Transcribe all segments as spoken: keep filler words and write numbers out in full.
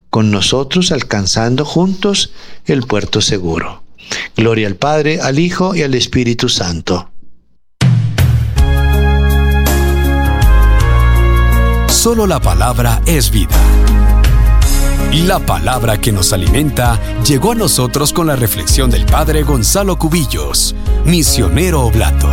con nosotros alcanzando juntos el puerto seguro. Gloria al Padre, al Hijo y al Espíritu Santo. Solo la palabra es vida. La palabra que nos alimenta llegó a nosotros con la reflexión del Padre Gonzalo Cubillos, misionero oblato.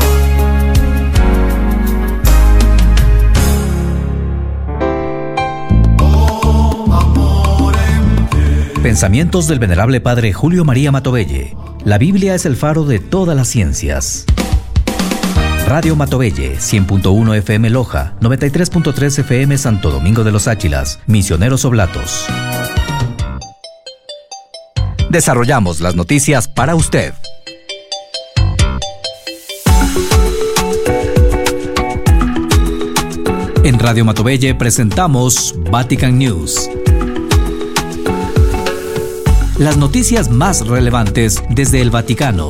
Pensamientos del venerable Padre Julio María Matovelle. La Biblia es el faro de todas las ciencias. Radio Matovelle, cien punto uno F M Loja, noventa y tres punto tres F M Santo Domingo de los Áchilas, misioneros oblatos. Desarrollamos las noticias para usted. En Radio Matovelle presentamos Vatican News. Las noticias más relevantes desde el Vaticano.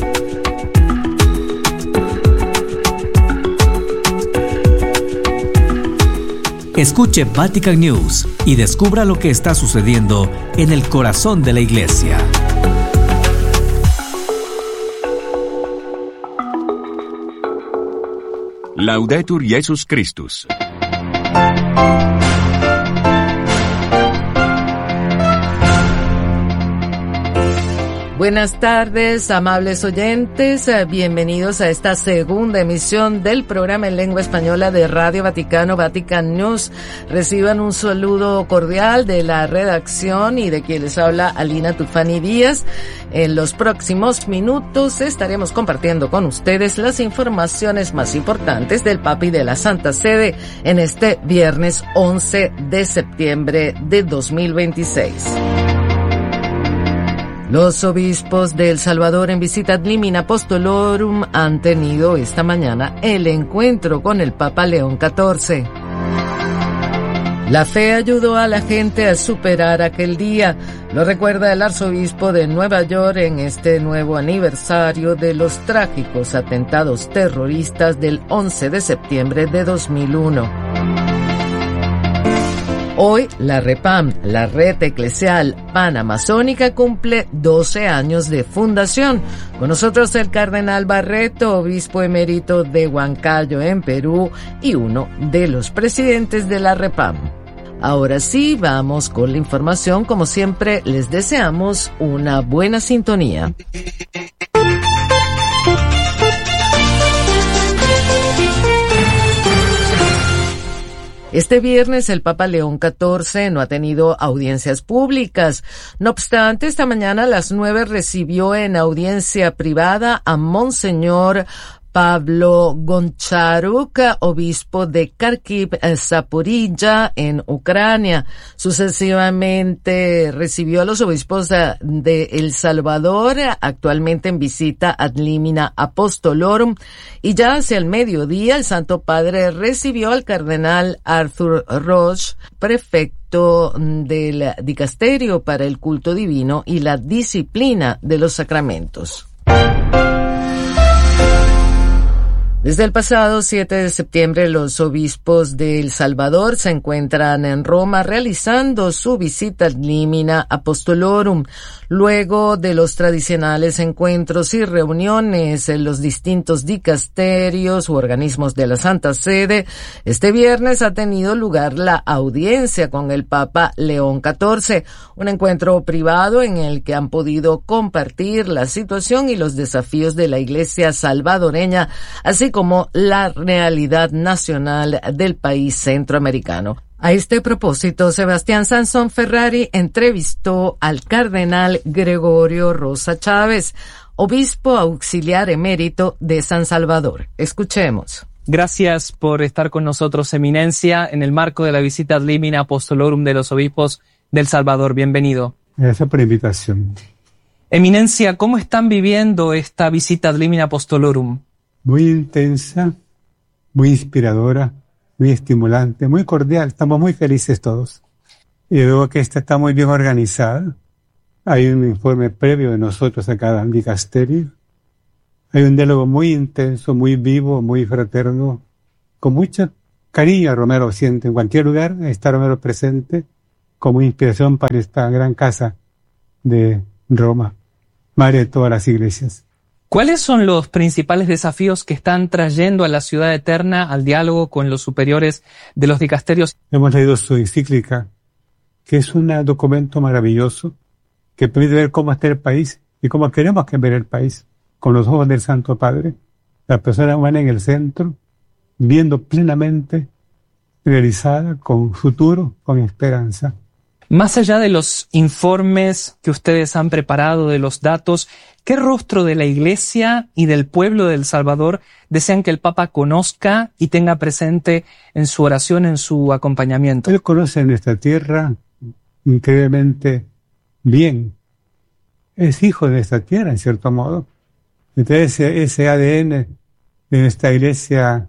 Escuche Vatican News y descubra lo que está sucediendo en el corazón de la Iglesia. Laudetur Jesus Christus. Buenas tardes, amables oyentes. Bienvenidos a esta segunda emisión del programa en lengua española de Radio Vaticano, Vatican News. Reciban un saludo cordial de la redacción y de quien les habla Alina Tufani Díaz. En los próximos minutos estaremos compartiendo con ustedes las informaciones más importantes del Papa y de la Santa Sede en este viernes once de septiembre de dos mil veintiséis. Los obispos de El Salvador en visita ad limina apostolorum han tenido esta mañana el encuentro con el Papa León catorce. La fe ayudó a la gente a superar aquel día, lo recuerda el arzobispo de Nueva York en este nuevo aniversario de los trágicos atentados terroristas del once de septiembre de dos mil uno. Hoy, la REPAM, la Red Eclesial Panamazónica, cumple doce años de fundación. Con nosotros el cardenal Barreto, obispo emérito de Huancayo, en Perú, y uno de los presidentes de la REPAM. Ahora sí, vamos con la información. Como siempre, les deseamos una buena sintonía. Este viernes el Papa León catorce no ha tenido audiencias públicas. No obstante, esta mañana a las nueve recibió en audiencia privada a Monseñor Pablo Goncharuk, obispo de Kharkiv, Zaporilla, en Ucrania. Sucesivamente recibió a los obispos de El Salvador, actualmente en visita ad limina apostolorum, y ya hacia el mediodía el Santo Padre recibió al cardenal Arthur Roche, prefecto del Dicasterio para el Culto Divino y la Disciplina de los Sacramentos. Desde el pasado siete de septiembre, los obispos de El Salvador se encuentran en Roma realizando su visita ad limina apostolorum. Luego de los tradicionales encuentros y reuniones en los distintos dicasterios u organismos de la Santa Sede, este viernes ha tenido lugar la audiencia con el Papa León catorce, un encuentro privado en el que han podido compartir la situación y los desafíos de la Iglesia salvadoreña, así como la realidad nacional del país centroamericano. A este propósito, Sebastián Sansón Ferrari entrevistó al cardenal Gregorio Rosa Chávez, obispo auxiliar emérito de San Salvador. Escuchemos. Gracias por estar con nosotros, Eminencia, en el marco de la visita ad limina apostolorum de los obispos del Salvador. Bienvenido. Gracias por la invitación. Eminencia, ¿cómo están viviendo esta visita ad limina apostolorum? Muy intensa, muy inspiradora, muy estimulante, muy cordial. Estamos muy felices todos. Y luego que esta está muy bien organizada. Hay un informe previo de nosotros a cada dicasterio. Hay un diálogo muy intenso, muy vivo, muy fraterno, con mucho cariño. Romero siente en cualquier lugar, está Romero presente, como inspiración para esta gran casa de Roma, madre de todas las iglesias. ¿Cuáles son los principales desafíos que están trayendo a la ciudad eterna al diálogo con los superiores de los dicasterios? Hemos leído su encíclica, que es un documento maravilloso que permite ver cómo está el país y cómo queremos que ver el país, con los ojos del Santo Padre, la persona humana en el centro, viendo plenamente realizada, con futuro, con esperanza. Más allá de los informes que ustedes han preparado, de los datos, ¿qué rostro de la Iglesia y del pueblo de El Salvador desean que el Papa conozca y tenga presente en su oración, en su acompañamiento? Él conoce nuestra tierra increíblemente bien. Es hijo de esta tierra, en cierto modo. Entonces, ese, ese A D N de nuestra Iglesia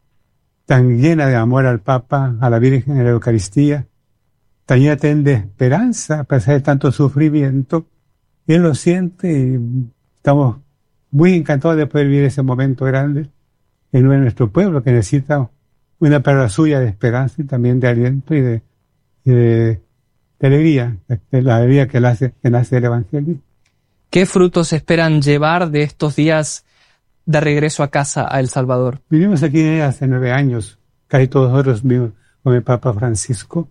tan llena de amor al Papa, a la Virgen, a la Eucaristía, tan llena de esperanza a pesar de tanto sufrimiento, él lo siente y estamos muy encantados de poder vivir ese momento grande en nuestro pueblo que necesita una palabra suya de esperanza y también de aliento y de, y de, de alegría, de la alegría que nace, que nace del Evangelio. ¿Qué frutos esperan llevar de estos días de regreso a casa a El Salvador? Vinimos aquí hace nueve años, casi todos nosotros vimos con el Papa Francisco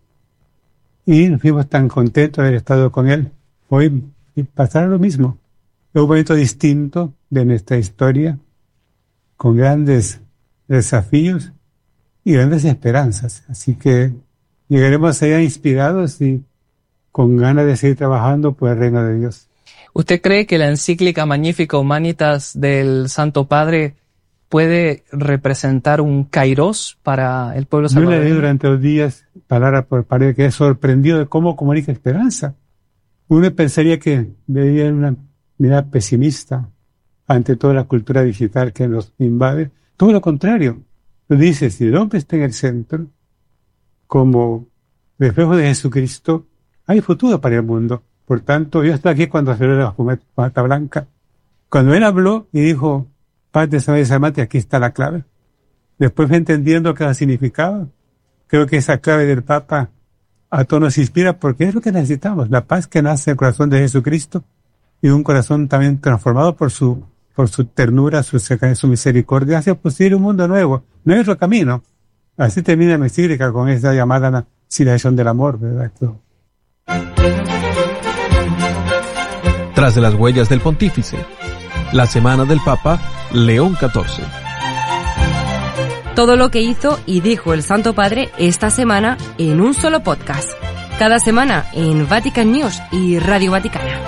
y nos fuimos tan contentos de haber estado con él. Hoy pasará lo mismo. Es un momento distinto de nuestra historia, con grandes desafíos y grandes esperanzas. Así que llegaremos allá inspirados y con ganas de seguir trabajando por el reino de Dios. ¿Usted cree que la encíclica Magnifica Humanitas del Santo Padre puede representar un kairos para el pueblo salvadoreño? Yo le leí durante los días, palabra por palabra, que he sorprendido de cómo comunica esperanza. Uno pensaría que veía una mirada pesimista ante toda la cultura digital que nos invade. Todo lo contrario. Lo dice, si el hombre está en el centro, como reflejo de Jesucristo, hay futuro para el mundo. Por tanto, yo estaba aquí cuando salió la fumeta blanca. Cuando él habló y dijo, paz de saber y aquí está la clave. Después entendiendo qué significaba. Creo que esa clave del Papa a todos nos inspira porque es lo que necesitamos, la paz que nace del corazón de Jesucristo y un corazón también transformado por su por su ternura, su cercanía, su misericordia, hace posible un mundo nuevo, nuestro camino. Así termina mi encíclica con esa llamada civilización del amor, ¿verdad? Tras de las huellas del Pontífice, la semana del Papa León catorce. Todo lo que hizo y dijo el Santo Padre esta semana en un solo podcast. Cada semana en Vatican News y Radio Vaticana.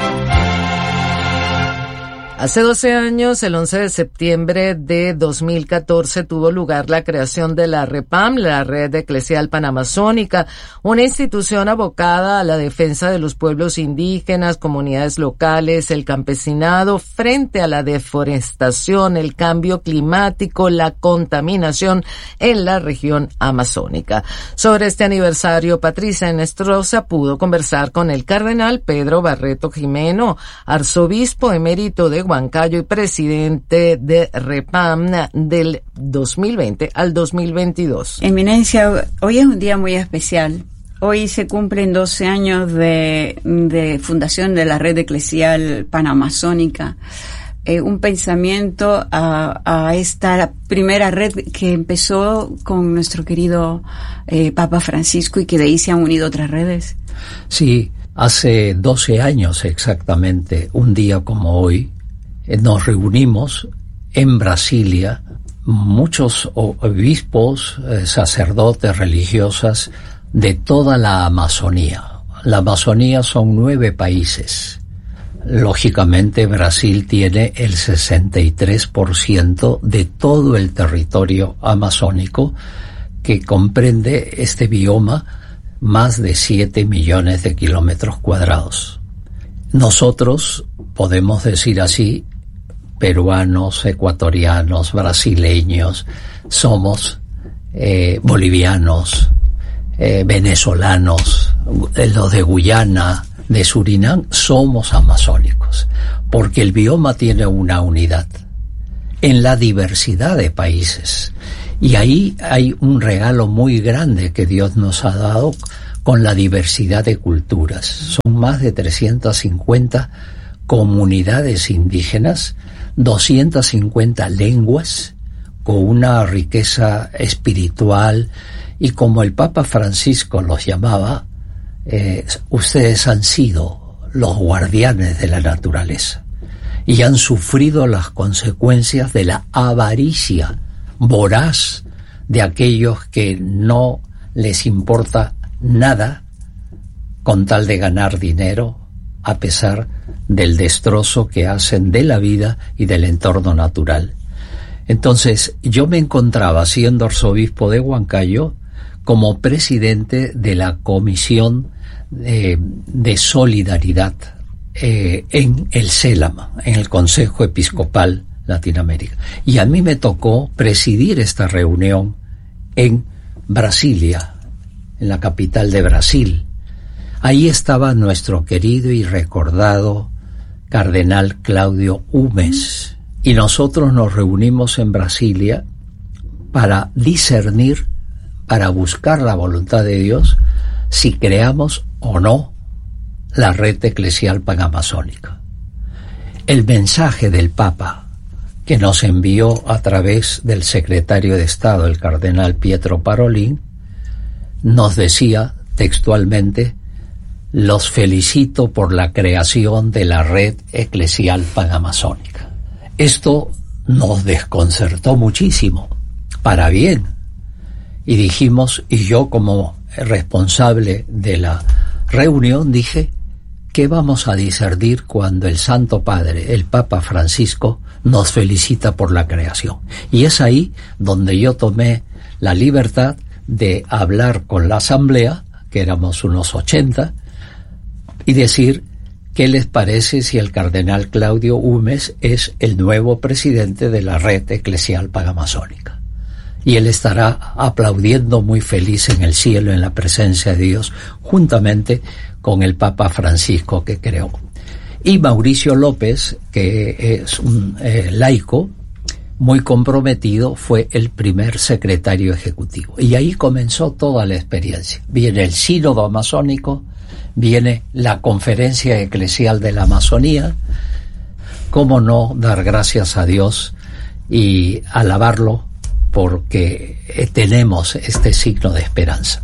Hace doce años, el once de septiembre de dos mil catorce, tuvo lugar la creación de la REPAM, la Red Eclesial Panamazónica, una institución abocada a la defensa de los pueblos indígenas, comunidades locales, el campesinado, frente a la deforestación, el cambio climático, la contaminación en la región amazónica. Sobre este aniversario, Patricia Enestrosa pudo conversar con el cardenal Pedro Barreto Jimeno, arzobispo emérito de Huancayo y presidente de REPAM del dos mil veinte al dos mil veintidós. Eminencia, hoy es un día muy especial. Hoy se cumplen doce años de, de fundación de la Red Eclesial Panamazónica. Eh, un pensamiento a, a esta primera red que empezó con nuestro querido eh, Papa Francisco y que de ahí se han unido otras redes. Sí, hace doce años exactamente, un día como hoy, nos reunimos en Brasilia, muchos obispos, eh, sacerdotes, religiosas de toda la Amazonía. La Amazonía son nueve países. Lógicamente, Brasil tiene el sesenta y tres por ciento de todo el territorio amazónico, que comprende este bioma más de siete millones de kilómetros cuadrados. Nosotros, podemos decir así, peruanos, ecuatorianos, brasileños, somos eh, bolivianos, eh, venezolanos, los de Guyana, de Surinam, somos amazónicos, porque el bioma tiene una unidad en la diversidad de países. Y ahí hay un regalo muy grande que Dios nos ha dado con la diversidad de culturas. Son más de trescientas cincuenta comunidades indígenas, doscientas cincuenta lenguas, con una riqueza espiritual, y como el Papa Francisco los llamaba, eh, ustedes han sido los guardianes de la naturaleza y han sufrido las consecuencias de la avaricia voraz de aquellos que no les importa nada con tal de ganar dinero, a pesar del destrozo que hacen de la vida y del entorno natural. Entonces, yo me encontraba, siendo arzobispo de Huancayo, como presidente de la Comisión eh, de Solidaridad eh, en el CELAM, en el Consejo Episcopal Latinoamérica. Y a mí me tocó presidir esta reunión en Brasilia, en la capital de Brasil. Ahí estaba nuestro querido y recordado cardenal Claudio Umes, y nosotros nos reunimos en Brasilia para discernir, para buscar la voluntad de Dios, si creamos o no la red eclesial panamazónica. El mensaje del Papa, que nos envió a través del secretario de Estado, el cardenal Pietro Parolin, nos decía textualmente: los felicito por la creación de la red eclesial panamazónica. Esto nos desconcertó muchísimo, para bien, y dijimos, y yo como responsable de la reunión dije, ¿qué vamos a discernir cuando el Santo Padre, el Papa Francisco, nos felicita por la creación? Y es ahí donde yo tomé la libertad de hablar con la asamblea, que éramos unos ochenta, y decir, ¿qué les parece si el cardenal Claudio Umes es el nuevo presidente de la red eclesial panamazónica? Y él estará aplaudiendo muy feliz en el cielo, en la presencia de Dios, juntamente con el Papa Francisco que creó. Y Mauricio López, que es un eh, laico muy comprometido, fue el primer secretario ejecutivo. Y ahí comenzó toda la experiencia. Viene el sínodo amazónico, viene la conferencia eclesial de la Amazonía. ¿Cómo no dar gracias a Dios y alabarlo porque tenemos este signo de esperanza?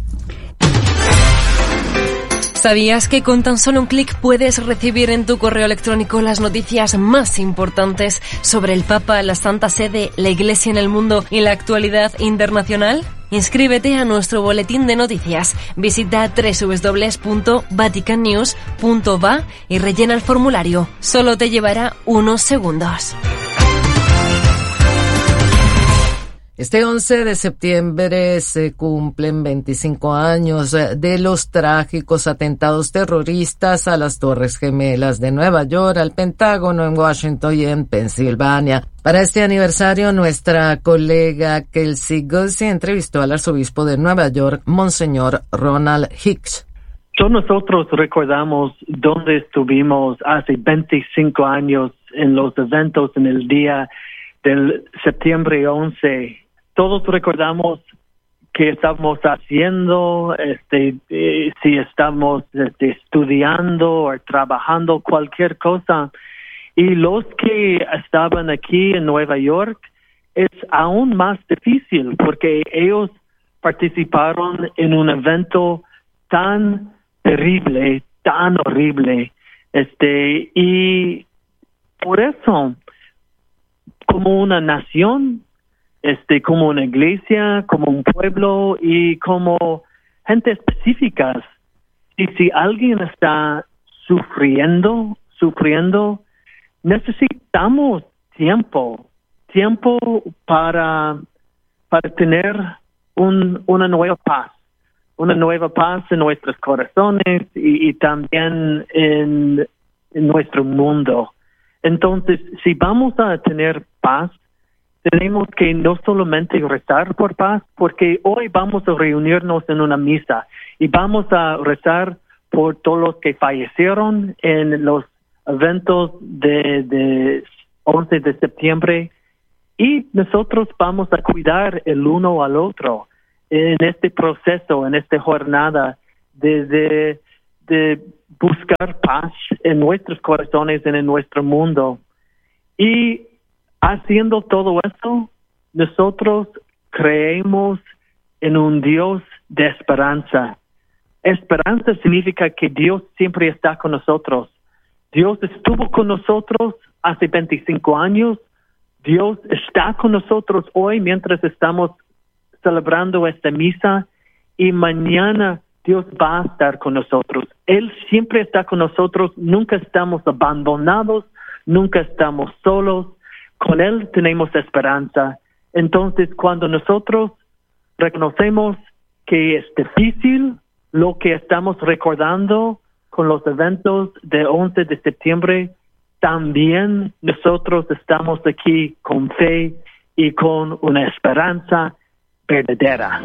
¿Sabías que con tan solo un clic puedes recibir en tu correo electrónico las noticias más importantes sobre el Papa, la Santa Sede, la Iglesia en el mundo y la actualidad internacional? Inscríbete a nuestro boletín de noticias. Visita doble u doble u doble u punto vatican news punto va y rellena el formulario. Solo te llevará unos segundos. Este once de septiembre se cumplen veinticinco años de los trágicos atentados terroristas a las Torres Gemelas de Nueva York, al Pentágono en Washington y en Pensilvania. Para este aniversario, nuestra colega Kelsey Gussie entrevistó al arzobispo de Nueva York, Monseñor Ronald Hicks. Todos nosotros recordamos dónde estuvimos hace veinticinco años en los eventos en el día del septiembre once. Todos recordamos qué estamos haciendo, este, eh, si estamos este, estudiando o trabajando, cualquier cosa. Y los que estaban aquí en Nueva York es aún más difícil porque ellos participaron en un evento tan terrible, tan horrible. Este, y por eso, como una nación, este, como una iglesia, como un pueblo y como gente específica. Y si alguien está sufriendo, sufriendo, necesitamos tiempo, tiempo para, para tener un, una nueva paz, una nueva paz en nuestros corazones y, y también en, en nuestro mundo. Entonces, si vamos a tener paz, tenemos que no solamente rezar por paz, porque hoy vamos a reunirnos en una misa y vamos a rezar por todos los que fallecieron en los eventos de, de once de septiembre, y nosotros vamos a cuidar el uno al otro en este proceso, en esta jornada de, de, de buscar paz en nuestros corazones y en nuestro mundo. Y haciendo todo eso, nosotros creemos en un Dios de esperanza. Esperanza significa que Dios siempre está con nosotros. Dios estuvo con nosotros hace veinticinco años. Dios está con nosotros hoy mientras estamos celebrando esta misa, y mañana Dios va a estar con nosotros. Él siempre está con nosotros, nunca estamos abandonados, nunca estamos solos. Con Él tenemos esperanza. Entonces, cuando nosotros reconocemos que es difícil lo que estamos recordando con los eventos de once de septiembre, también nosotros estamos aquí con fe y con una esperanza verdadera.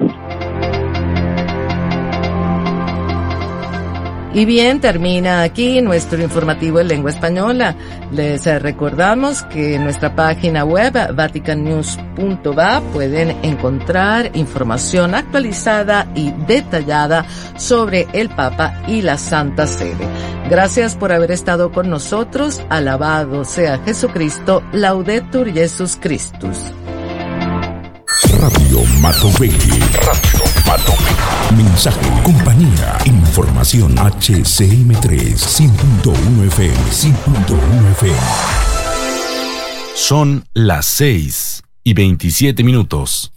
Y bien, termina aquí nuestro informativo en lengua española. Les recordamos que en nuestra página web vatican news punto va pueden encontrar información actualizada y detallada sobre el Papa y la Santa Sede. Gracias por haber estado con nosotros. Alabado sea Jesucristo. Laudetur Jesus Christus. Radio Matovelle. Radio Matovelle. Mensaje, compañía, información. H C M tres, cien punto uno F M, cien punto uno F M. Son las seis y veintisiete minutos.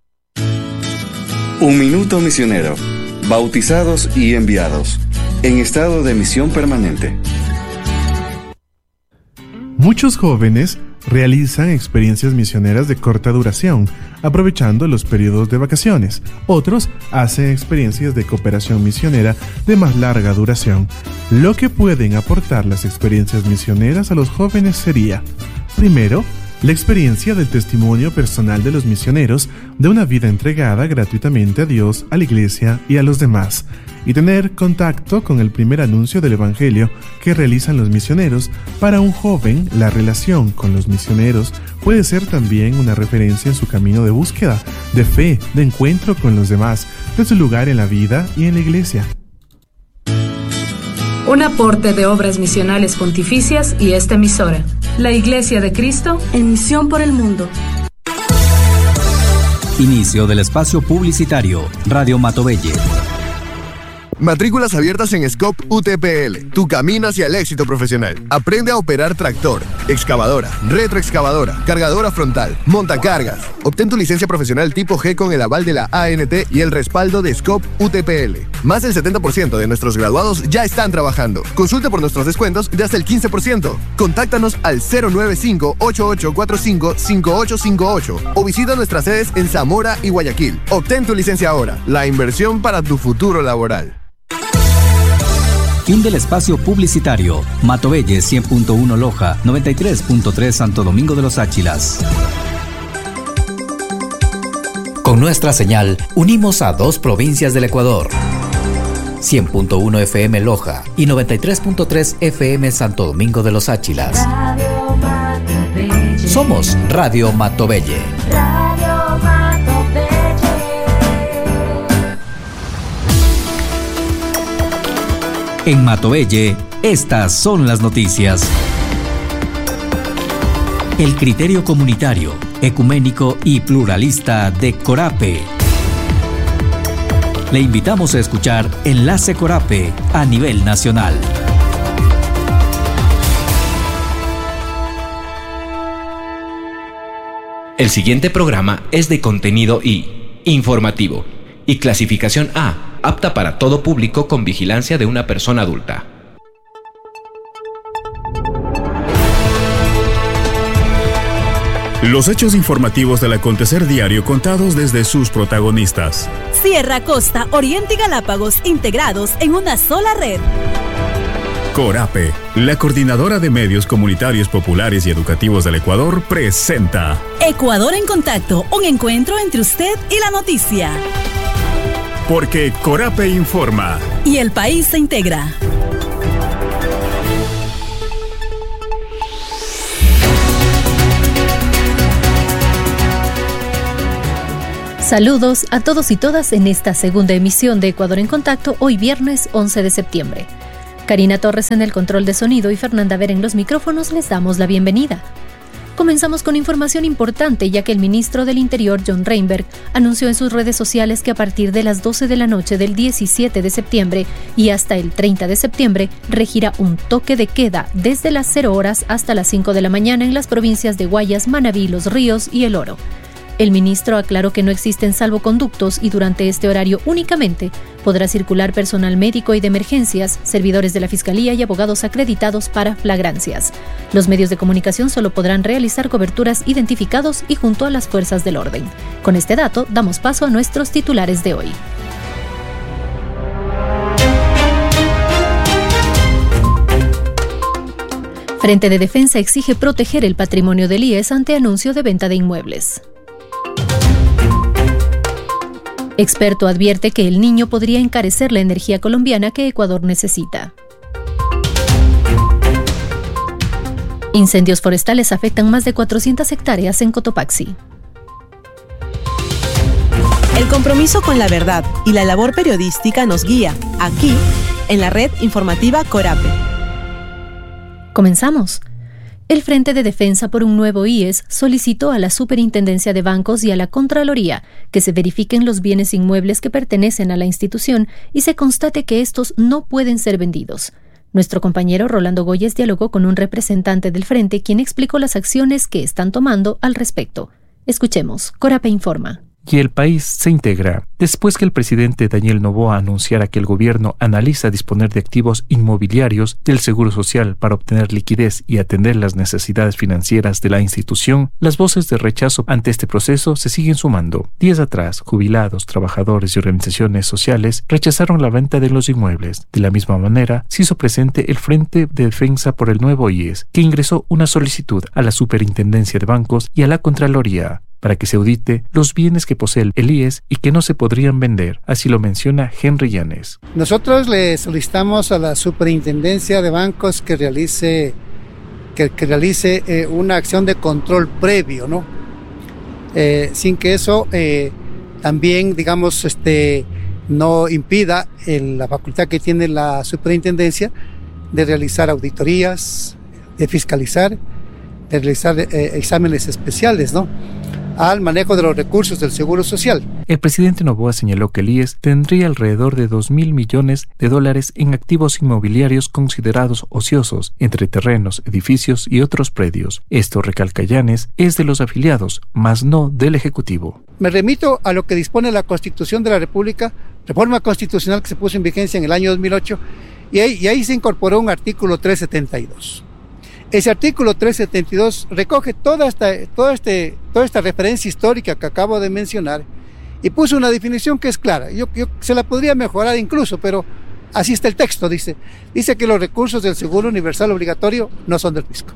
Un minuto misionero. Bautizados y enviados. En estado de misión permanente. Muchos jóvenes realizan experiencias misioneras de corta duración, aprovechando los periodos de vacaciones. Otros hacen experiencias de cooperación misionera de más larga duración. Lo que pueden aportar las experiencias misioneras a los jóvenes sería, primero, la experiencia del testimonio personal de los misioneros de una vida entregada gratuitamente a Dios, a la Iglesia y a los demás, y tener contacto con el primer anuncio del Evangelio que realizan los misioneros. Para un joven, la relación con los misioneros puede ser también una referencia en su camino de búsqueda, de fe, de encuentro con los demás, de su lugar en la vida y en la Iglesia. Un aporte de Obras Misionales Pontificias y esta emisora, la Iglesia de Cristo en misión por el mundo. Inicio del espacio publicitario. Radio Matovelle. Matrículas abiertas en Scope U T P L, tu camino hacia el éxito profesional. Aprende a operar tractor, excavadora, retroexcavadora, cargadora frontal, montacargas. Obtén tu licencia profesional tipo G con el aval de la A N T y el respaldo de Scope U T P L. Más del setenta por ciento de nuestros graduados ya están trabajando. Consulta por nuestros descuentos de hasta el quince por ciento. Contáctanos al cero nueve cinco, ocho ocho cuatro cinco, cinco ocho cinco ocho o visita nuestras sedes en Zamora y Guayaquil. Obtén tu licencia ahora, la inversión para tu futuro laboral. Fin del espacio publicitario. Matovelle cien punto uno Loja, noventa y tres punto tres Santo Domingo de los Áchilas. Con nuestra señal, unimos a dos provincias del Ecuador. cien punto uno F M Loja y noventa y tres punto tres F M Santo Domingo de los Áchilas. Somos Radio Matovelle. Radio Matovelle. En Matovelle, estas son las noticias. El criterio comunitario, ecuménico y pluralista de Corape. Le invitamos a escuchar Enlace Corape a nivel nacional. El siguiente programa es de contenido I, informativo, y clasificación A, apta para todo público con vigilancia de una persona adulta. Los hechos informativos del acontecer diario contados desde sus protagonistas. Sierra, Costa, Oriente y Galápagos integrados en una sola red. Corape, la coordinadora de medios comunitarios populares y educativos del Ecuador, presenta Ecuador en Contacto, un encuentro entre usted y la noticia. Porque Corape informa. Y el país se integra. Saludos a todos y todas en esta segunda emisión de Ecuador en Contacto, hoy viernes once de septiembre. Karina Torres en el control de sonido y Fernanda Vera en los micrófonos les damos la bienvenida. Comenzamos con información importante, ya que el ministro del Interior, John Reinberg, anunció en sus redes sociales que a partir de las doce de la noche del diecisiete de septiembre y hasta el treinta de septiembre regirá un toque de queda desde las cero horas hasta las cinco de la mañana en las provincias de Guayas, Manabí, Los Ríos y El Oro. El ministro aclaró que no existen salvoconductos y durante este horario únicamente podrá circular personal médico y de emergencias, servidores de la Fiscalía y abogados acreditados para flagrancias. Los medios de comunicación solo podrán realizar coberturas identificados y junto a las fuerzas del orden. Con este dato, damos paso a nuestros titulares de hoy. Frente de Defensa exige proteger el patrimonio del I E S ante anuncio de venta de inmuebles. Experto advierte que el niño podría encarecer la energía colombiana que Ecuador necesita. Incendios forestales afectan más de cuatrocientas hectáreas en Cotopaxi. El compromiso con la verdad y la labor periodística nos guía, aquí, en la red informativa Corape. Comenzamos. El Frente de Defensa por un Nuevo I E S solicitó a la Superintendencia de Bancos y a la Contraloría que se verifiquen los bienes inmuebles que pertenecen a la institución y se constate que estos no pueden ser vendidos. Nuestro compañero Rolando Goyes dialogó con un representante del Frente, quien explicó las acciones que están tomando al respecto. Escuchemos, Corape informa. Y el país se integra después que el presidente Daniel Noboa anunciara que el gobierno analiza disponer de activos inmobiliarios del Seguro Social para obtener liquidez y atender las necesidades financieras de la institución. Las voces de rechazo ante este proceso se siguen sumando. Días atrás, jubilados, trabajadores y organizaciones sociales rechazaron la venta de los inmuebles. De la misma manera, se hizo presente el Frente de Defensa por el Nuevo I E S, que ingresó una solicitud a la Superintendencia de Bancos y a la Contraloría para que se audite los bienes que posee el I E S y que no se podrían vender. Así lo menciona Henry Llanes. Nosotros le solicitamos a la Superintendencia de Bancos que realice, que, que realice eh, una acción de control previo, ¿no? Eh, sin que eso eh, también, digamos, este, no impida el, la facultad que tiene la Superintendencia de realizar auditorías, de fiscalizar, de realizar eh, exámenes especiales, ¿no?, al manejo de los recursos del Seguro Social. El presidente Noboa señaló que el I E S tendría alrededor de dos mil millones de dólares en activos inmobiliarios considerados ociosos, entre terrenos, edificios y otros predios. Esto, recalca Llanes, es de los afiliados, más no del Ejecutivo. Me remito a lo que dispone la Constitución de la República, reforma constitucional que se puso en vigencia en el año dos mil ocho, y ahí, y ahí se incorporó un artículo trescientos setenta y dos. Ese artículo trescientos setenta y dos recoge toda esta, toda, este, toda esta referencia histórica que acabo de mencionar y puso una definición que es clara. Yo, yo se la podría mejorar incluso, pero así está el texto. Dice, dice que los recursos del Seguro Universal Obligatorio no son del fisco.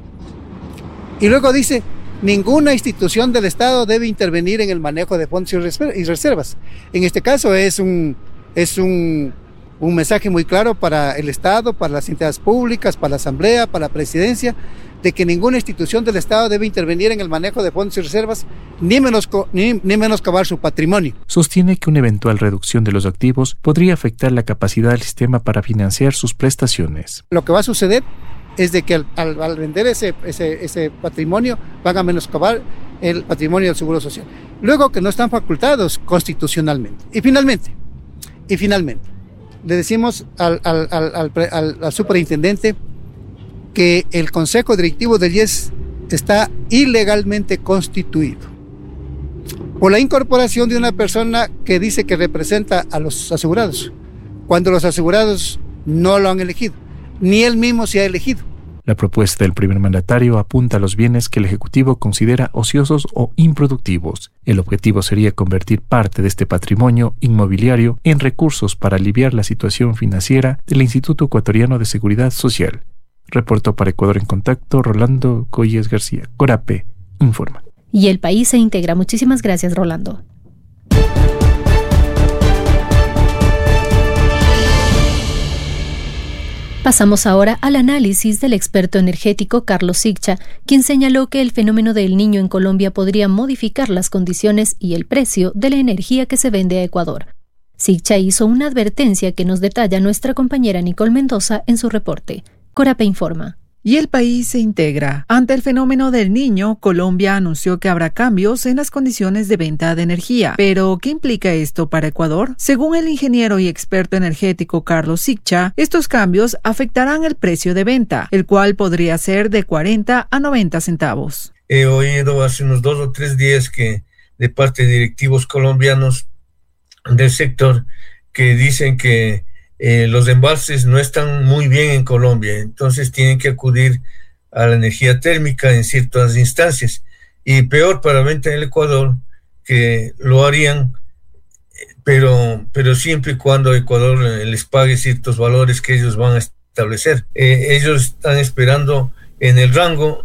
Y luego dice, ninguna institución del Estado debe intervenir en el manejo de fondos y reservas. En este caso es un... Es un Un mensaje muy claro para el Estado, para las entidades públicas, para la Asamblea, para la Presidencia, de que ninguna institución del Estado debe intervenir en el manejo de fondos y reservas, ni, menosco, ni, ni menoscabar su patrimonio. Sostiene que una eventual reducción de los activos podría afectar la capacidad del sistema para financiar sus prestaciones. Lo que va a suceder es de que al, al, al vender ese, ese, ese patrimonio van a menoscabar el patrimonio del Seguro Social. Luego que no están facultados constitucionalmente. Y finalmente, y finalmente, le decimos al, al, al, al, al, al superintendente que el Consejo Directivo del I E S está ilegalmente constituido por la incorporación de una persona que dice que representa a los asegurados, cuando los asegurados no lo han elegido, ni él mismo se ha elegido. La propuesta del primer mandatario apunta a los bienes que el Ejecutivo considera ociosos o improductivos. El objetivo sería convertir parte de este patrimonio inmobiliario en recursos para aliviar la situación financiera del Instituto Ecuatoriano de Seguridad Social. Reportó para Ecuador en Contacto Rolando Goyes García. Corape informa. Y el país se integra. Muchísimas gracias, Rolando. Pasamos ahora al análisis del experto energético Carlos Siccha, quien señaló que el fenómeno del Niño en Colombia podría modificar las condiciones y el precio de la energía que se vende a Ecuador. Siccha hizo una advertencia que nos detalla nuestra compañera Nicole Mendoza en su reporte. Corape informa. Y el país se integra. Ante el fenómeno del Niño, Colombia anunció que habrá cambios en las condiciones de venta de energía. Pero, ¿qué implica esto para Ecuador? Según el ingeniero y experto energético Carlos Siccha, estos cambios afectarán el precio de venta, el cual podría ser de cuarenta a noventa centavos. He oído hace unos dos o tres días que de parte de directivos colombianos del sector que dicen que Eh, los embalses no están muy bien en Colombia, entonces tienen que acudir a la energía térmica en ciertas instancias, y peor para venta en el Ecuador, que lo harían, pero, pero siempre y cuando Ecuador les pague ciertos valores que ellos van a establecer. Eh, ellos están esperando en el rango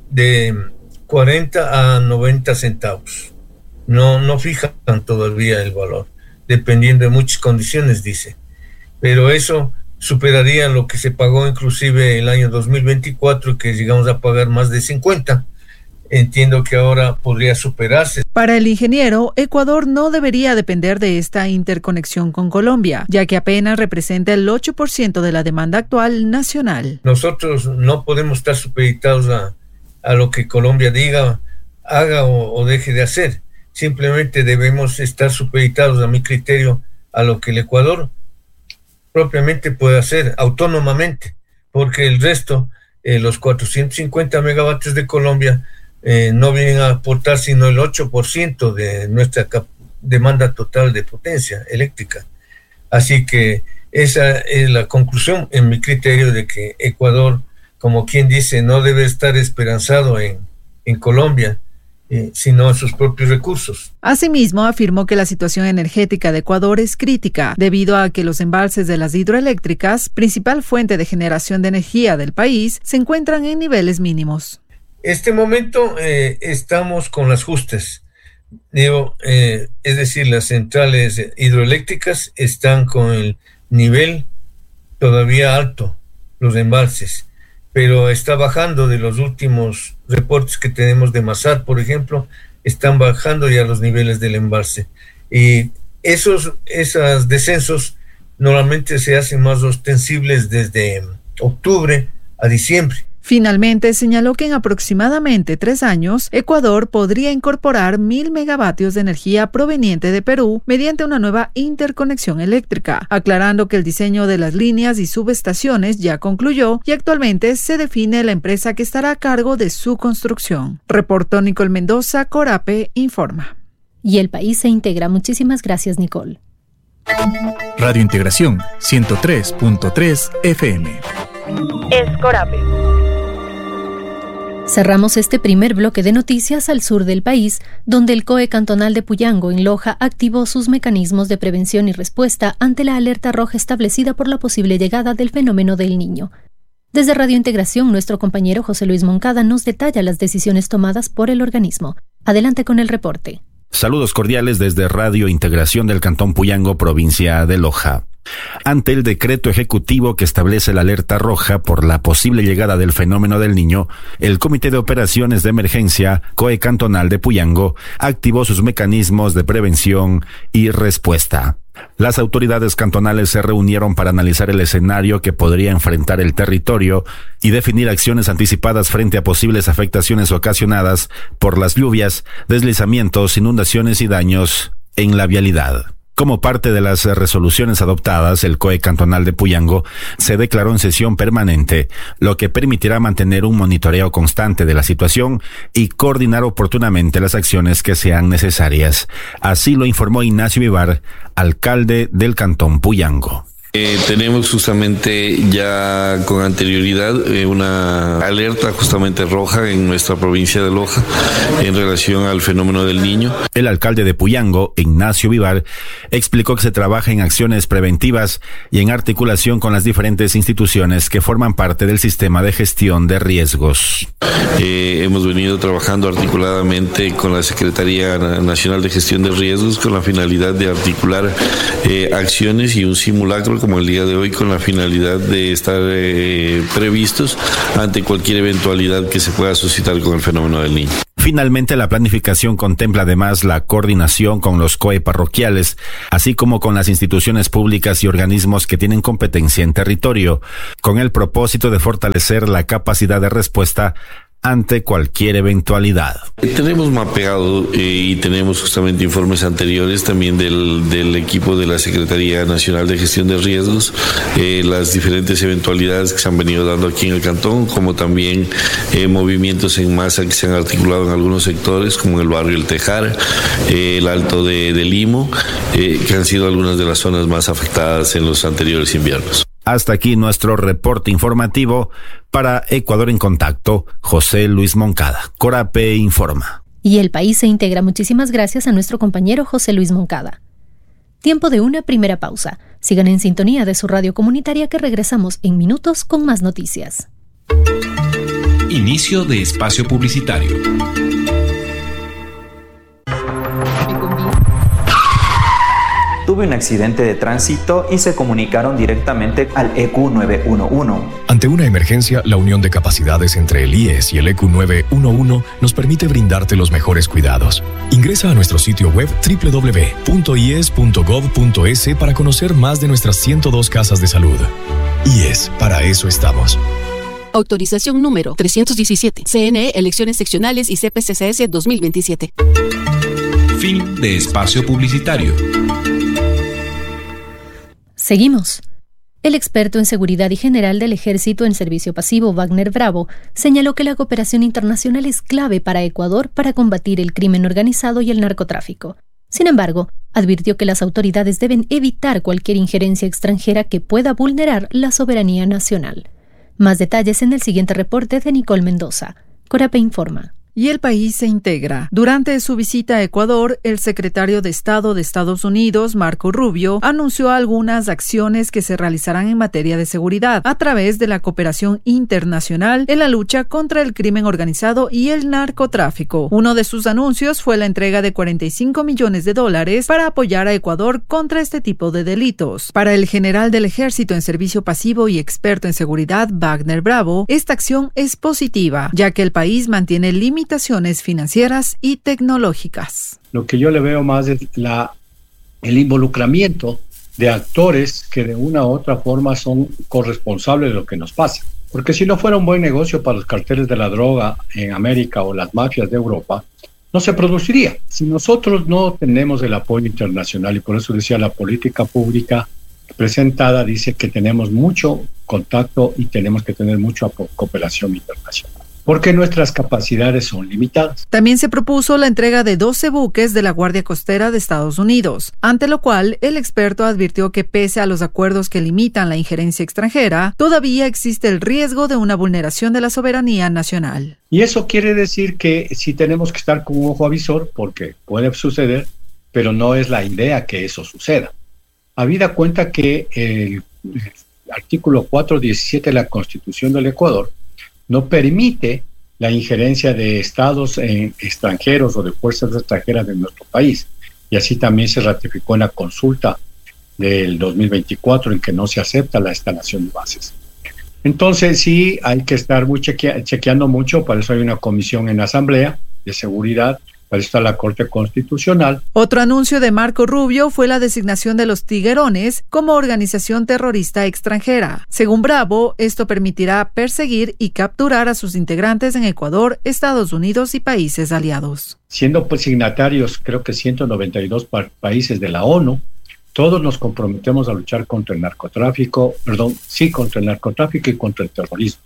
de cuarenta a noventa centavos. No, no fijan todavía el valor, dependiendo de muchas condiciones, dice. Pero eso superaría lo que se pagó inclusive el año dos mil veinticuatro, que llegamos a pagar más de cincuenta. Entiendo que ahora podría superarse. Para el ingeniero, Ecuador no debería depender de esta interconexión con Colombia, ya que apenas representa el ocho por ciento de la demanda actual nacional. Nosotros no podemos estar supeditados a, a lo que Colombia diga, haga o, o deje de hacer. Simplemente debemos estar supeditados, a mi criterio, a lo que el Ecuador propiamente puede hacer autónomamente, porque el resto, eh, los cuatrocientos cincuenta megavatios de Colombia, eh, no vienen a aportar sino el ocho por ciento de nuestra cap- demanda total de potencia eléctrica. Así que esa es la conclusión, en mi criterio, de que Ecuador, como quien dice, no debe estar esperanzado en, en Colombia, Eh, sino a sus propios recursos. Asimismo, afirmó que la situación energética de Ecuador es crítica, debido a que los embalses de las hidroeléctricas, principal fuente de generación de energía del país, se encuentran en niveles mínimos. Este momento eh, estamos con las justas. Digo, eh, es decir, las centrales hidroeléctricas están con el nivel todavía alto, los embalses, pero está bajando. De los últimos reportes que tenemos de Masar, por ejemplo, están bajando ya los niveles del embalse. Y esos, esos descensos normalmente se hacen más ostensibles desde octubre a diciembre. Finalmente, señaló que en aproximadamente tres años, Ecuador podría incorporar mil megavatios de energía proveniente de Perú mediante una nueva interconexión eléctrica, aclarando que el diseño de las líneas y subestaciones ya concluyó y actualmente se define la empresa que estará a cargo de su construcción. Reportó Nicole Mendoza, Corape informa. Y el país se integra. Muchísimas gracias, Nicole. Radio Integración ciento tres punto tres F M. Es Corape. Cerramos este primer bloque de noticias al sur del país, donde el C O E cantonal de Puyango, en Loja, activó sus mecanismos de prevención y respuesta ante la alerta roja establecida por la posible llegada del fenómeno del Niño. Desde Radio Integración, nuestro compañero José Luis Moncada nos detalla las decisiones tomadas por el organismo. Adelante con el reporte. Saludos cordiales desde Radio Integración del Cantón Puyango, provincia de Loja. Ante el decreto ejecutivo que establece la alerta roja por la posible llegada del fenómeno del Niño, el Comité de Operaciones de Emergencia C O E Cantonal de Puyango activó sus mecanismos de prevención y respuesta. Las autoridades cantonales se reunieron para analizar el escenario que podría enfrentar el territorio y definir acciones anticipadas frente a posibles afectaciones ocasionadas por las lluvias, deslizamientos, inundaciones y daños en la vialidad. Como parte de las resoluciones adoptadas, el C O E cantonal de Puyango se declaró en sesión permanente, lo que permitirá mantener un monitoreo constante de la situación y coordinar oportunamente las acciones que sean necesarias. Así lo informó Ignacio Vivar, alcalde del Cantón Puyango. Eh, tenemos justamente ya con anterioridad eh, una alerta justamente roja en nuestra provincia de Loja en relación al fenómeno del Niño. El alcalde de Puyango, Ignacio Vivar, explicó que se trabaja en acciones preventivas y en articulación con las diferentes instituciones que forman parte del sistema de gestión de riesgos. Eh, hemos venido trabajando articuladamente con la Secretaría Nacional de Gestión de Riesgos con la finalidad de articular eh, acciones y un simulacro como el día de hoy, con la finalidad de estar eh, previstos ante cualquier eventualidad que se pueda suscitar con el fenómeno del Niño. Finalmente, la planificación contempla además la coordinación con los C O E parroquiales, así como con las instituciones públicas y organismos que tienen competencia en territorio, con el propósito de fortalecer la capacidad de respuesta ante cualquier eventualidad. Tenemos mapeado eh, y tenemos justamente informes anteriores también del, del equipo de la Secretaría Nacional de Gestión de Riesgos, eh, las diferentes eventualidades que se han venido dando aquí en el cantón, como también eh, movimientos en masa que se han articulado en algunos sectores, como el barrio El Tejar, eh, el Alto de, de Limo, eh, que han sido algunas de las zonas más afectadas en los anteriores inviernos. Hasta aquí nuestro reporte informativo. Para Ecuador en Contacto, José Luis Moncada. Corape informa. Y el país se integra. Muchísimas gracias a nuestro compañero José Luis Moncada. Tiempo de una primera pausa. Sigan en sintonía de su radio comunitaria, que regresamos en minutos con más noticias. Inicio de espacio publicitario. Tuve un accidente de tránsito y se comunicaron directamente al E Q nueve uno uno. Ante una emergencia, la unión de capacidades entre el I E S y el E Q nueve uno uno nos permite brindarte los mejores cuidados. Ingresa a nuestro sitio web doble u doble u doble u punto i e s punto gov punto es para conocer más de nuestras ciento dos casas de salud. I E S, para eso estamos. Autorización número trescientos diecisiete. C N E, Elecciones Seccionales y C P C C S dos mil veintisiete. Fin de espacio publicitario. Seguimos. El experto en seguridad y general del Ejército en Servicio Pasivo, Wagner Bravo, señaló que la cooperación internacional es clave para Ecuador para combatir el crimen organizado y el narcotráfico. Sin embargo, advirtió que las autoridades deben evitar cualquier injerencia extranjera que pueda vulnerar la soberanía nacional. Más detalles en el siguiente reporte de Nicole Mendoza. Corape informa. Y el país se integra. Durante su visita a Ecuador, el secretario de Estado de Estados Unidos, Marco Rubio, anunció algunas acciones que se realizarán en materia de seguridad a través de la cooperación internacional en la lucha contra el crimen organizado y el narcotráfico. Uno de sus anuncios fue la entrega de cuarenta y cinco millones de dólares para apoyar a Ecuador contra este tipo de delitos. Para el general del Ejército en Servicio Pasivo y experto en seguridad, Wagner Bravo, esta acción es positiva, ya que el país mantiene límites limitaciones financieras y tecnológicas. Lo que yo le veo más es la, el involucramiento de actores que de una u otra forma son corresponsables de lo que nos pasa. Porque si no fuera un buen negocio para los carteles de la droga en América o las mafias de Europa, no se produciría. Si nosotros no tenemos el apoyo internacional, y por eso decía la política pública presentada, dice que tenemos mucho contacto y tenemos que tener mucha cooperación internacional, porque nuestras capacidades son limitadas. También se propuso la entrega de doce buques de la Guardia Costera de Estados Unidos, ante lo cual el experto advirtió que pese a los acuerdos que limitan la injerencia extranjera, todavía existe el riesgo de una vulneración de la soberanía nacional. Y eso quiere decir que sí tenemos que estar con un ojo avisor, porque puede suceder, pero no es la idea que eso suceda. Habida cuenta que el, el artículo cuatrocientos diecisiete de la Constitución del Ecuador no permite la injerencia de estados en extranjeros o de fuerzas extranjeras de nuestro país. Y así también se ratificó en la consulta del dos mil veinticuatro, en que no se acepta la instalación de bases. Entonces sí hay que estar muy chequea- chequeando mucho, para eso hay una comisión en la Asamblea de Seguridad, para eso está la Corte Constitucional. Otro anuncio de Marco Rubio fue la designación de los Tiguerones como organización terrorista extranjera. Según Bravo, esto permitirá perseguir y capturar a sus integrantes en Ecuador, Estados Unidos y países aliados. Siendo pues signatarios, creo que ciento noventa y dos pa- países de la ONU, todos nos comprometemos a luchar contra el narcotráfico, perdón, sí, contra el narcotráfico y contra el terrorismo.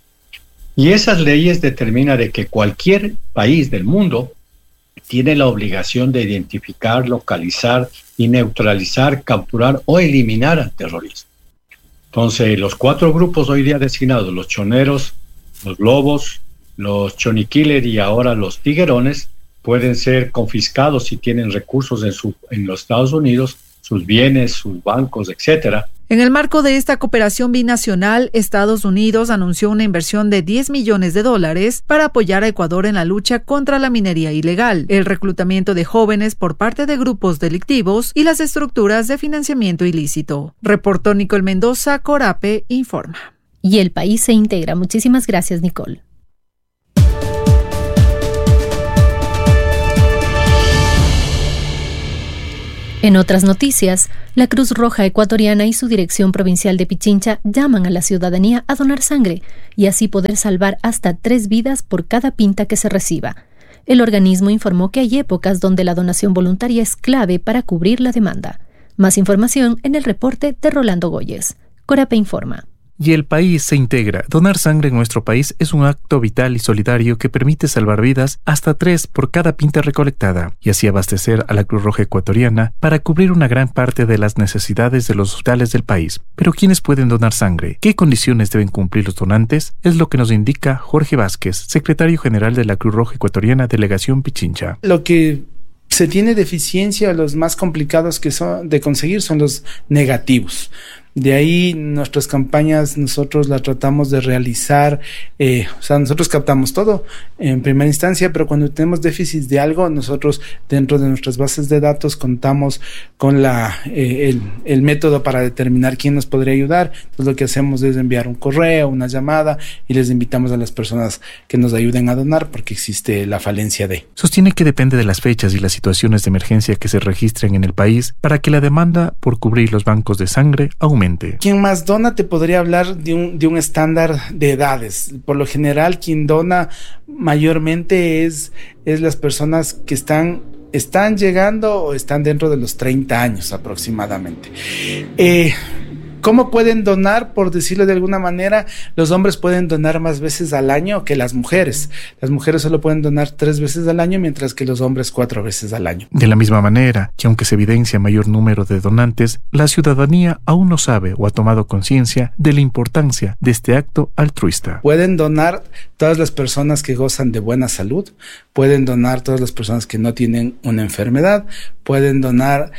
Y esas leyes determinan de que cualquier país del mundo tiene la obligación de identificar, localizar y neutralizar, capturar o eliminar al terrorismo. Entonces, los cuatro grupos hoy día designados, los choneros, los lobos, los choniquiller y ahora los tiguerones, pueden ser confiscados si tienen recursos en, su, en los Estados Unidos, sus bienes, sus bancos, etcétera. En el marco de esta cooperación binacional, Estados Unidos anunció una inversión de diez millones de dólares para apoyar a Ecuador en la lucha contra la minería ilegal, el reclutamiento de jóvenes por parte de grupos delictivos y las estructuras de financiamiento ilícito. Reportó Nicole Mendoza, Corape informa. Y el país se integra. Muchísimas gracias, Nicole. En otras noticias, la Cruz Roja Ecuatoriana y su Dirección Provincial de Pichincha llaman a la ciudadanía a donar sangre y así poder salvar hasta tres vidas por cada pinta que se reciba. El organismo informó que hay épocas donde la donación voluntaria es clave para cubrir la demanda. Más información en el reporte de Rolando Goyes. Corape informa. Y el país se integra. Donar sangre en nuestro país es un acto vital y solidario que permite salvar vidas hasta tres por cada pinta recolectada y así abastecer a la Cruz Roja Ecuatoriana para cubrir una gran parte de las necesidades de los hospitales del país. Pero ¿quiénes pueden donar sangre? ¿Qué condiciones deben cumplir los donantes? Es lo que nos indica Jorge Vázquez, secretario general de la Cruz Roja Ecuatoriana, Delegación Pichincha. Lo que se tiene deficiencia, los más complicados que son de conseguir son los negativos. De ahí nuestras campañas nosotros las tratamos de realizar, eh, o sea, nosotros captamos todo en primera instancia, pero cuando tenemos déficit de algo, nosotros dentro de nuestras bases de datos contamos con la eh, el, el método para determinar quién nos podría ayudar. Entonces lo que hacemos es enviar un correo, una llamada y les invitamos a las personas que nos ayuden a donar porque existe la falencia de. Sostiene que depende de las fechas y las situaciones de emergencia que se registren en el país para que la demanda por cubrir los bancos de sangre aumente. Quien más dona te podría hablar de un, de un estándar de edades. Por lo general, quien dona mayormente es, es las personas que están, están llegando o están dentro de los treinta años aproximadamente. Eh, ¿Cómo pueden donar? Por decirlo de alguna manera, los hombres pueden donar más veces al año que las mujeres. Las mujeres solo pueden donar tres veces al año, mientras que los hombres cuatro veces al año. De la misma manera, que aunque se evidencia mayor número de donantes, la ciudadanía aún no sabe o ha tomado conciencia de la importancia de este acto altruista. Pueden donar todas las personas que gozan de buena salud, pueden donar todas las personas que no tienen una enfermedad, pueden donar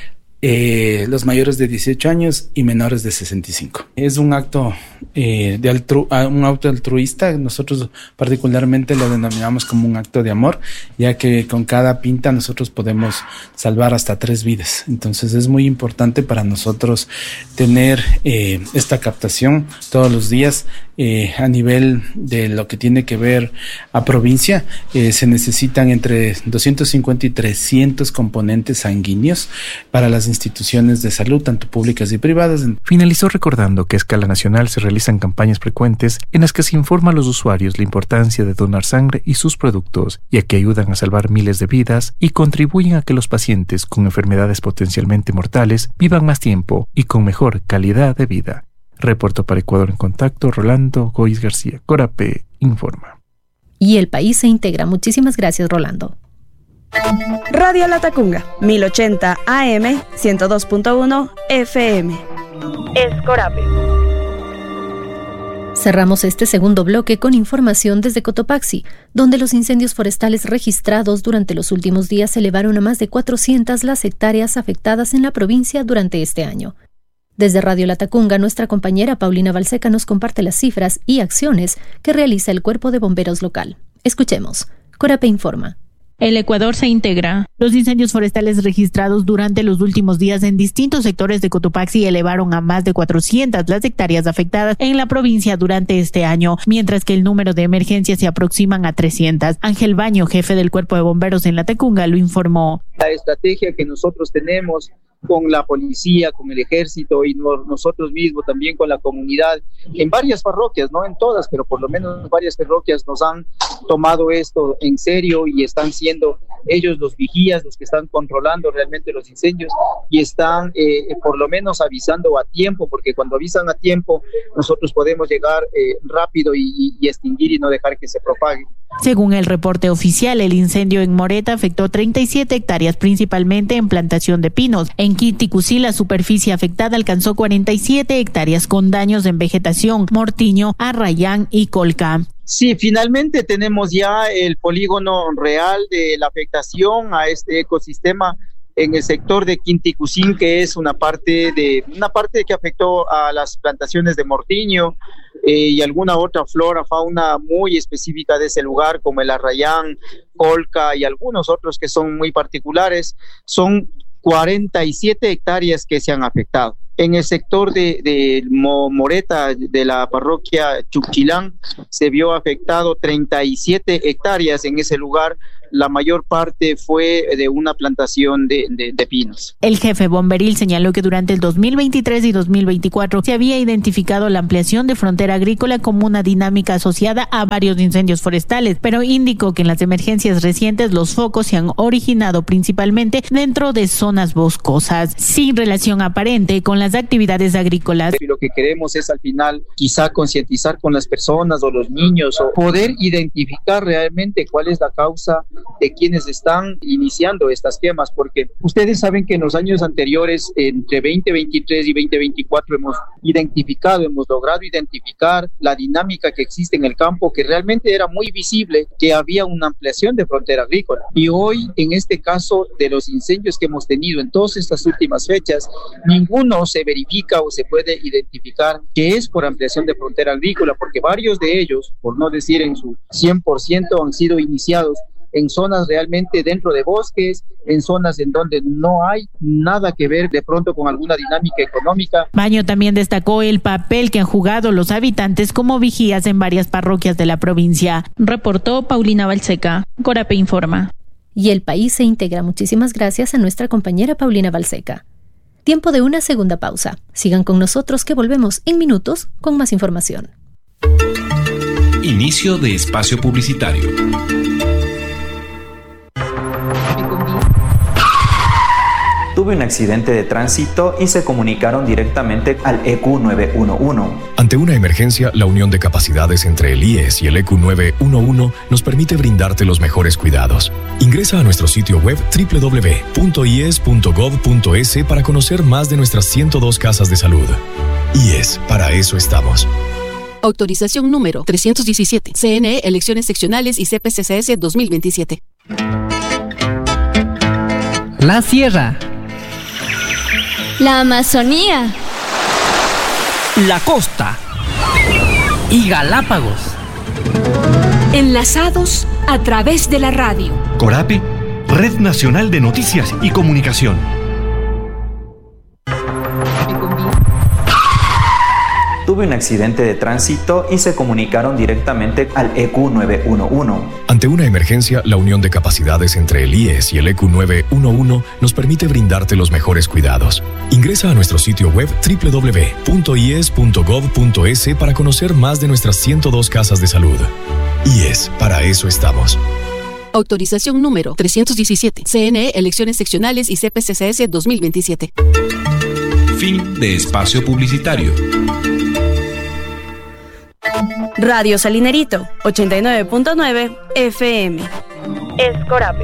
Eh, los mayores de dieciocho años y menores de sesenta y cinco. Es un acto eh, de altru un acto altruista. Nosotros particularmente lo denominamos como un acto de amor, ya que con cada pinta nosotros podemos salvar hasta tres vidas. Entonces es muy importante para nosotros tener eh, esta captación todos los días. Eh, a nivel de lo que tiene que ver a provincia, eh, se necesitan entre doscientos cincuenta y trescientos componentes sanguíneos para las instituciones de salud, tanto públicas y privadas. Finalizó recordando que a escala nacional se realizan campañas frecuentes en las que se informa a los usuarios la importancia de donar sangre y sus productos, ya que ayudan a salvar miles de vidas y contribuyen a que los pacientes con enfermedades potencialmente mortales vivan más tiempo y con mejor calidad de vida. Reportó para Ecuador en Contacto, Rolando Goiz García. Corape informa. Y el país se integra. Muchísimas gracias, Rolando. Radio La Tacunga, mil ochenta A M, ciento dos punto uno F M. Es Corape. Cerramos este segundo bloque con información desde Cotopaxi, donde los incendios forestales registrados durante los últimos días elevaron a más de cuatrocientas las hectáreas afectadas en la provincia durante este año. Desde Radio La Tacunga, nuestra compañera Paulina Balseca nos comparte las cifras y acciones que realiza el Cuerpo de Bomberos local. Escuchemos. Corape informa. El Ecuador se integra. Los incendios forestales registrados durante los últimos días en distintos sectores de Cotopaxi elevaron a más de cuatrocientas las hectáreas afectadas en la provincia durante este año, mientras que el número de emergencias se aproximan a trescientas. Ángel Baño, jefe del Cuerpo de Bomberos en La Tacunga, lo informó. La estrategia que nosotros tenemos con la policía, con el ejército y no, nosotros mismos también con la comunidad, en varias parroquias, no en todas, pero por lo menos varias parroquias nos han tomado esto en serio y están siendo ellos los vigías, los que están controlando realmente los incendios y están eh, por lo menos avisando a tiempo, porque cuando avisan a tiempo nosotros podemos llegar eh, rápido y, y extinguir y no dejar que se propague. Según el reporte oficial, el incendio en Moreta afectó treinta y siete hectáreas, principalmente en plantación de pinos. En Quiticucí, la superficie afectada alcanzó cuarenta y siete hectáreas con daños en vegetación, Mortiño, Arrayán y Colca. Sí, finalmente tenemos ya el polígono real de la afectación a este ecosistema en el sector de Quinticusín, que es una parte de una parte que afectó a las plantaciones de mortiño eh, y alguna otra flora, fauna muy específica de ese lugar, como el arrayán, colca y algunos otros que son muy particulares. Son cuarenta y siete hectáreas que se han afectado. En el sector de, de Moreta, de la parroquia Chuquilán, se vio afectado treinta y siete hectáreas en ese lugar. La mayor parte fue de una plantación de, de, de pinos. El jefe bomberil señaló que durante el dos mil veintitrés y dos mil veinticuatro se había identificado la ampliación de frontera agrícola como una dinámica asociada a varios incendios forestales, pero indicó que en las emergencias recientes los focos se han originado principalmente dentro de zonas boscosas, sin relación aparente con las actividades agrícolas. Y lo que queremos es al final quizá concientizar con las personas o los niños, o poder identificar realmente cuál es la causa de quienes están iniciando estas quemas, porque ustedes saben que en los años anteriores, entre veinte veintitrés y veinte veinticuatro, hemos identificado, hemos logrado identificar la dinámica que existe en el campo, que realmente era muy visible que había una ampliación de frontera agrícola. Y hoy, en este caso de los incendios que hemos tenido en todas estas últimas fechas, ninguno se verifica o se puede identificar que es por ampliación de frontera agrícola, porque varios de ellos, por no decir en su cien por ciento, han sido iniciados en zonas realmente dentro de bosques, en zonas en donde no hay nada que ver de pronto con alguna dinámica económica. Baño también destacó el papel que han jugado los habitantes como vigías en varias parroquias de la provincia. Reportó Paulina Balseca. Corape informa. Y el país se integra. Muchísimas gracias a nuestra compañera Paulina Balseca. Tiempo de una segunda pausa. Sigan con nosotros que volvemos en minutos con más información. Inicio de espacio publicitario. Tuve un accidente de tránsito y se comunicaron directamente al E Q nueve uno uno. Ante una emergencia, la unión de capacidades entre el I E S y el E Q nueve uno uno nos permite brindarte los mejores cuidados. Ingresa a nuestro sitio web doble u doble u doble u punto i e s punto gov punto e s para conocer más de nuestras ciento dos casas de salud. I E S, para eso estamos. Autorización número trescientos diecisiete. C N E, Elecciones Seccionales y C P C C S dos mil veintisiete. La Sierra. La Amazonía. La costa. Y Galápagos. Enlazados a través de la radio. Corape, Red Nacional de Noticias y Comunicación. Tuve un accidente de tránsito y se comunicaron directamente al E Q nueve uno uno. Ante una emergencia, la unión de capacidades entre el I E S y el E Q nueve uno uno nos permite brindarte los mejores cuidados. Ingresa a nuestro sitio web doble u doble u doble u punto i e s punto gov punto e s para conocer más de nuestras ciento dos casas de salud. I E S, para eso estamos. Autorización número trescientos diecisiete. C N E, Elecciones Seccionales y C P C C S dos mil veintisiete. Fin de espacio publicitario. Radio Salinerito, ochenta y nueve punto nueve F M. Es Corape.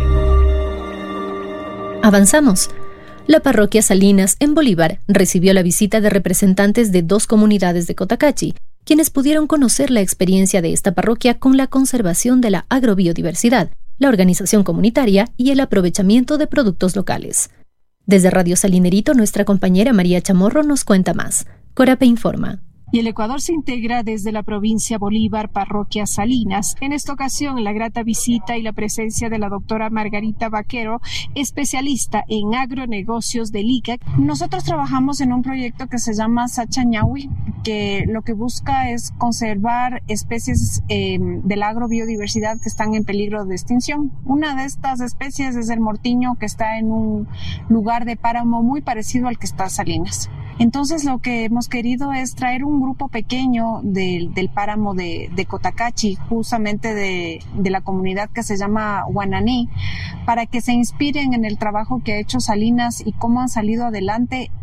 Avanzamos. La parroquia Salinas, en Bolívar, recibió la visita de representantes de dos comunidades de Cotacachi, quienes pudieron conocer la experiencia de esta parroquia con la conservación de la agrobiodiversidad, la organización comunitaria y el aprovechamiento de productos locales. Desde Radio Salinerito, nuestra compañera María Chamorro nos cuenta más. Corape informa. Y el Ecuador se integra desde la provincia Bolívar, parroquia Salinas. En esta ocasión, la grata visita y la presencia de la doctora Margarita Vaquero, especialista en agronegocios del I C A C. Nosotros trabajamos en un proyecto que se llama Sachañahui, que lo que busca es conservar especies eh, de la agrobiodiversidad que están en peligro de extinción. Una de estas especies es el mortiño, que está en un lugar de páramo muy parecido al que está Salinas. Entonces, lo que hemos querido es traer un grupo pequeño de, del páramo de, de Cotacachi, justamente de, de la comunidad que se llama Guananí, para que se inspiren en el trabajo que ha hecho Salinas y cómo han salido adelante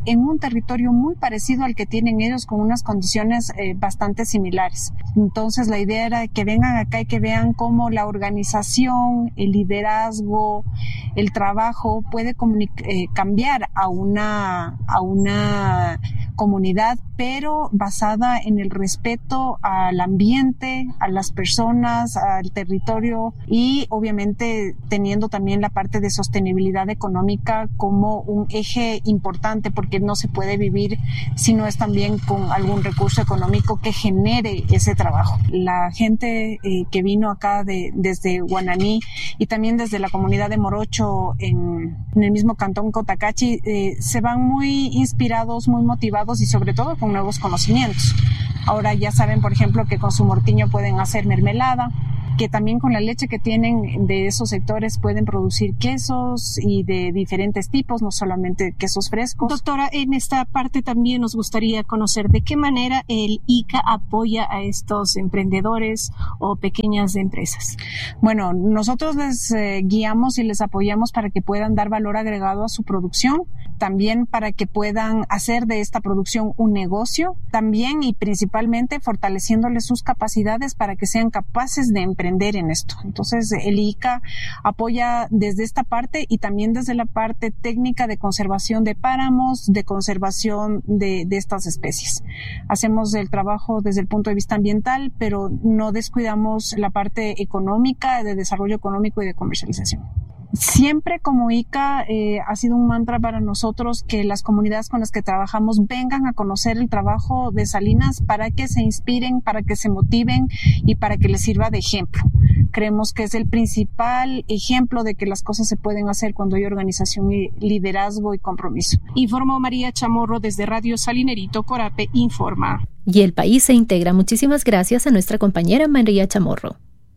en un territorio muy parecido al que tienen ellos, con unas condiciones eh, bastante similares. Entonces la idea era que vengan acá y que vean cómo la organización, el liderazgo, el trabajo puede eh, cambiar a una, a una comunidad, pero basada en el respeto al ambiente, a las personas, al territorio y obviamente teniendo también la parte de sostenibilidad económica como un eje importante, porque no se puede vivir si no es también con algún recurso económico que genere ese trabajo. La gente eh, que vino acá de, desde Guananí y también desde la comunidad de Morocho en, en el mismo cantón Cotacachi eh, se van muy inspirados, muy motivados y sobre todo con nuevos conocimientos. Ahora ya saben, por ejemplo, que con su mortiño pueden hacer mermelada, que también con la leche que tienen de esos sectores pueden producir quesos y de diferentes tipos, no solamente quesos frescos. Doctora, en esta parte también nos gustaría conocer de qué manera el I C A apoya a estos emprendedores o pequeñas empresas. Bueno, nosotros les eh, guiamos y les apoyamos para que puedan dar valor agregado a su producción, también para que puedan hacer de esta producción un negocio, también y principalmente fortaleciéndoles sus capacidades para que sean capaces de emprender en esto. Entonces el I C A apoya desde esta parte y también desde la parte técnica de conservación de páramos, de conservación de, de estas especies. Hacemos el trabajo desde el punto de vista ambiental, pero no descuidamos la parte económica, de desarrollo económico y de comercialización. Siempre como I C A eh, ha sido un mantra para nosotros que las comunidades con las que trabajamos vengan a conocer el trabajo de Salinas para que se inspiren, para que se motiven y para que les sirva de ejemplo. Creemos que es el principal ejemplo de que las cosas se pueden hacer cuando hay organización, y liderazgo y compromiso. Informó María Chamorro desde Radio Salinerito, Corape Informa. Y el país se integra. Muchísimas gracias a nuestra compañera María Chamorro.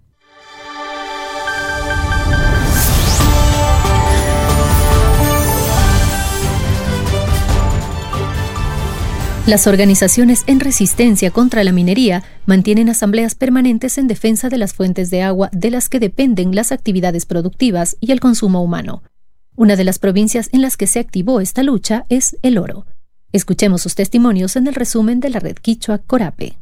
Las organizaciones en resistencia contra la minería mantienen asambleas permanentes en defensa de las fuentes de agua de las que dependen las actividades productivas y el consumo humano. Una de las provincias en las que se activó esta lucha es El Oro. Escuchemos sus testimonios en el resumen de la red Quichua Corape.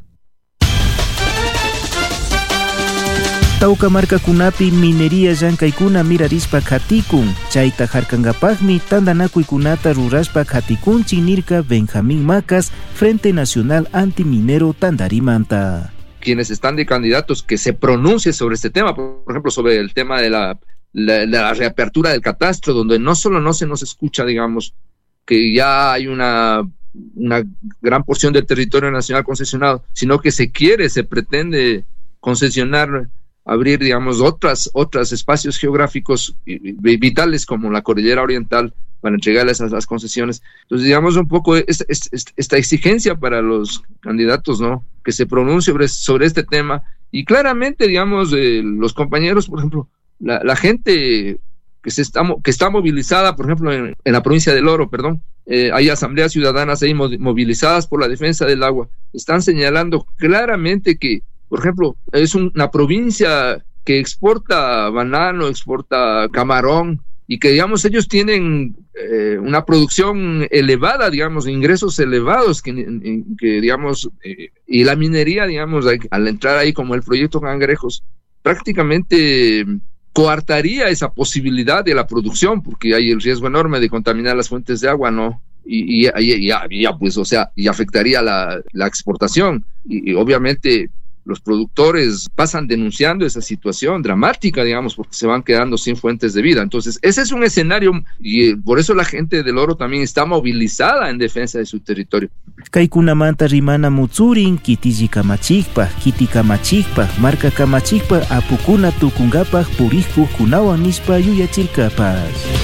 Tauca marca kunapi minería llank'aykuna mirarispa khatikun, chayta harkankapaqmi tandanakuykunata rurashpa khatikunchik nirka Benjamín Macas, Frente Nacional Antiminero Tandarimanta. Quienes están de candidatos que se pronuncie sobre este tema, por ejemplo, sobre el tema de la, la, la reapertura del catastro, donde no solo no se nos escucha, digamos, que ya hay una, una gran porción del territorio nacional concesionado, sino que se quiere, se pretende concesionar, abrir, digamos, otras, otros espacios geográficos vitales como la Cordillera Oriental para entregarles a las concesiones. Entonces, digamos, un poco esta, esta, esta exigencia para los candidatos, ¿no?, que se pronuncie sobre, sobre este tema. Y claramente, digamos, eh, los compañeros, por ejemplo, la, la gente que, se está, que está movilizada, por ejemplo, en, en la provincia del Oro, perdón, eh, hay asambleas ciudadanas ahí movilizadas por la defensa del agua, están señalando claramente que, por ejemplo, es una provincia que exporta banano, exporta camarón, y que, digamos, ellos tienen eh, una producción elevada, digamos, ingresos elevados, que, que digamos, eh, y la minería, digamos, al entrar ahí como el proyecto Cangrejos, prácticamente coartaría esa posibilidad de la producción, porque hay el riesgo enorme de contaminar las fuentes de agua, ¿no? Y, y, y, y ya, pues, o sea, y afectaría la, la exportación, y, y obviamente los productores pasan denunciando esa situación dramática, digamos, porque se van quedando sin fuentes de vida. Entonces, ese es un escenario, y eh, por eso la gente del Oro también está movilizada en defensa de su territorio. Kaikunamanta rimana mutsurin, kitiji kamachikpa, kiti kamachikpa, marca kamachikpa, apukuna tukungapa, purikpu kunawan nispa yuyachirkapas.